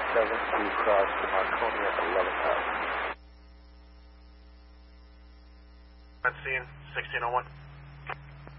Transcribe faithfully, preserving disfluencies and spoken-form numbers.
seven to cross to Marconi at eleven thousand. Red scene, sixteen oh one.